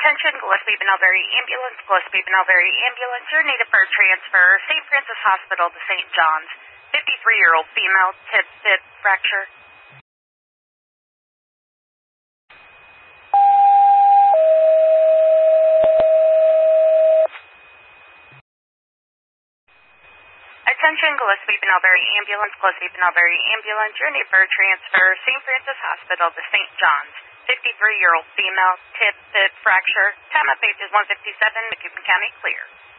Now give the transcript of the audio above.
Attention, Gillespie Benelberry Ambulance, Gillespie Benelberry Ambulance. You're needed for a transfer. St. Francis Hospital to St. John's. 53-year-old female, tib fracture. Attention, Gillespie Benelberry Ambulance, Gillespie Benelberry Ambulance. You're needed for a transfer. St. Francis Hospital to St. John's. 53-year-old female, tib fracture. Time of pages 157, McEwen County, clear.